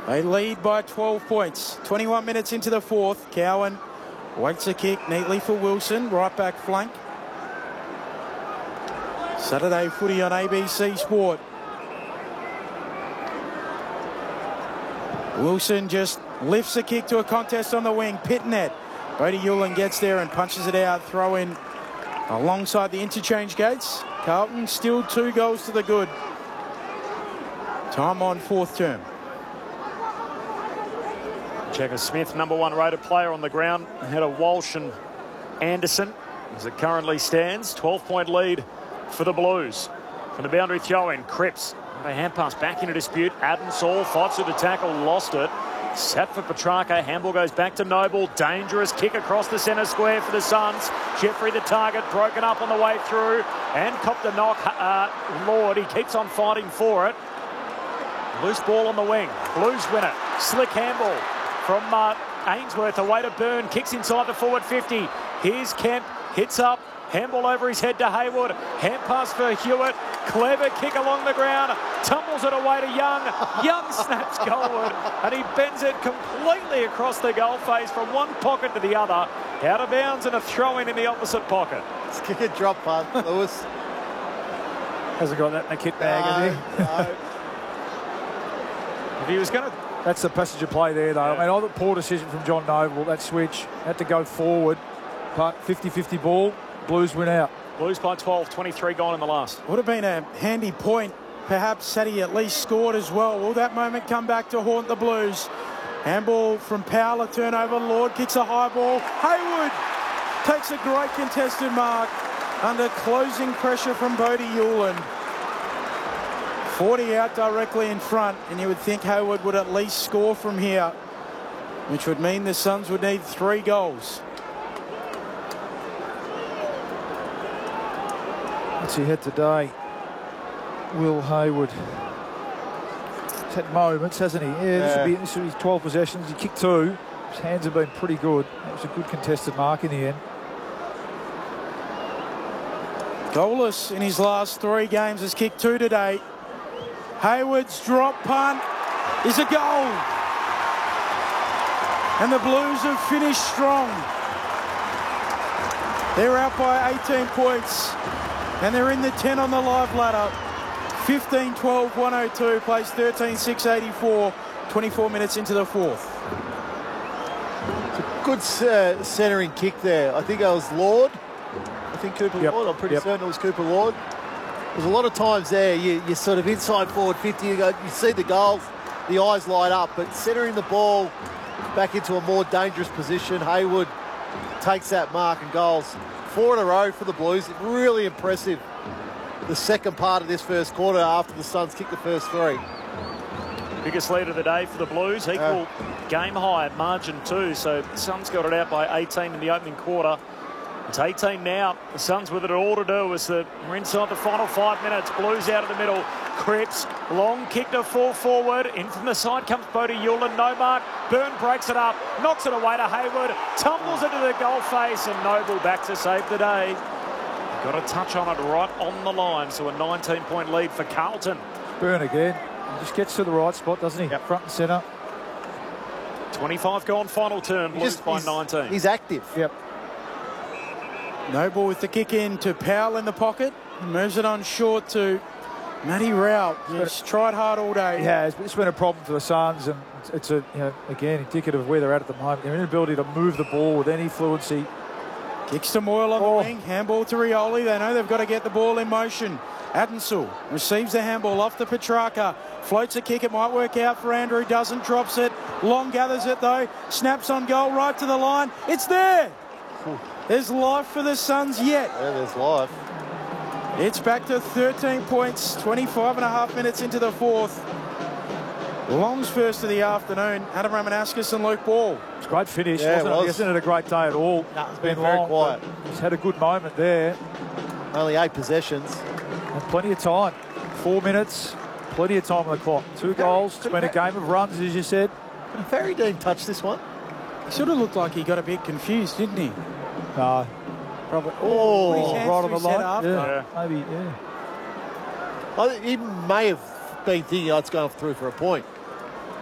They lead by 12 points. 21 minutes into the fourth. Cowan waits a kick neatly for Wilson. Right back flank. Saturday footy on ABC Sport. Wilson just lifts a kick to a contest on the wing. Pitnet. Bodie Yulin gets there and punches it out. Throw in alongside the interchange gates. Carlton still 2 goals to the good. Time on fourth term. Checker Smith, number 1 rated player on the ground, ahead of Walsh and Anderson. As it currently stands, 12-point lead for the Blues. From the boundary throw-in, Cripps. A hand pass back into dispute. Adensall fights with the tackle, lost it. Sat for Petrarca. Handball goes back to Noble. Dangerous kick across the centre square for the Suns. Jeffrey the target, broken up on the way through. And copped a knock. Lord, he keeps on fighting for it. Loose ball on the wing. Blues win it. Slick handball from Ainsworth away to Byrne. Kicks inside the forward 50. Here's Kemp. Hits up. Handball over his head to Hayward. Hand pass for Hewitt. Clever kick along the ground. Tumbles it away to Young. Young snaps goalward. And he bends it completely across the goal face from one pocket to the other. Out of bounds and a throw-in in the opposite pocket. Let's kick a drop punt, Lewis. Hasn't got that in the kit bag, has he? No. If he was going to... That's the passage of play there, though. Yeah. I mean, poor decision from John Noble. That switch had to go forward. But 50-50 ball. Blues win out. Blues by 12, 23 gone in the last. Would have been a handy point. Perhaps had he at least scored as well. Will that moment come back to haunt the Blues? Handball from Powell, a turnover. Lord kicks a high ball. Hayward takes a great contested mark under closing pressure from Bodie Yulin. 40 out directly in front, and you would think Hayward would at least score from here, which would mean the Suns would need 3 goals. What's he had today? Will Hayward. He's had moments, hasn't he? Yeah, this will be 12 possessions. He kicked 2. His hands have been pretty good. That was a good contested mark in the end. Goalless in his last 3 games, has kicked 2 today. Hayward's drop punt is a goal. And the Blues have finished strong. They're out by 18 points. And they're in the 10 on the live ladder. 15-12-102, plays 13-6-84, 24 minutes into the fourth. It's a good centering kick there. I think that was Lord. I think Cooper Lord. I'm pretty certain it was Cooper Lord. There's a lot of times there, you're sort of inside forward 50, you see the goals, the eyes light up, but centering the ball back into a more dangerous position. Hayward takes that mark and goals. 4 in a row for the Blues. Really impressive. The second part of this first quarter after the Suns kicked the first 3. Biggest lead of the day for the Blues. Equal game high at margin 2. So the Suns got it out by 18 in the opening quarter. It's 18 now. The Suns with it all to do as we're inside the final 5 minutes. Blues out of the middle. Cripps, long kick to full forward. In from the side comes Bodie Yulin. No mark. Byrne breaks it up. Knocks it away to Hayward. Tumbles into the goal face. And Noble back to save the day. Got a touch on it right on the line. So a 19-point lead for Carlton. Byrne again. He just gets to the right spot, doesn't he? Yep. Front and centre. 25 gone final term. Blues by 19. He's active. Yep. Noble with the kick in to Powell in the pocket. Moves it on short to Matty Rao. He's tried hard all day. Yeah, it's been a problem for the Suns, and it's again indicative of where they're at the moment. Their inability to move the ball with any fluency. Kicks to Moyle on the wing. Handball to Rioli. They know they've got to get the ball in motion. Adensall receives the handball off to Petrarca. Floats a kick. It might work out for Andrew. Doesn't. Drops it. Long gathers it though. Snaps on goal right to the line. It's there. There's life for the Suns yet. Yeah, there's life. It's back to 13 points, 25 and a half minutes into the fourth. Long's first of the afternoon. Adam Ramanauskas and Luke Ball. It's a great finish, Yeah, wasn't it? He hasn't had a great day at all. No, it's been very long, quiet. He's had a good moment there. Only 8 possessions. And plenty of time. 4 minutes, plenty of time on the clock. 2 goals. It's been a game of runs, as you said. Ferry didn't touch this one. He sort of looked like he got a bit confused, didn't he? No. Probably. Oh, Put his hands right on through the set line. after. Yeah. Maybe, yeah. I think he may have been thinking, it's going through for a point.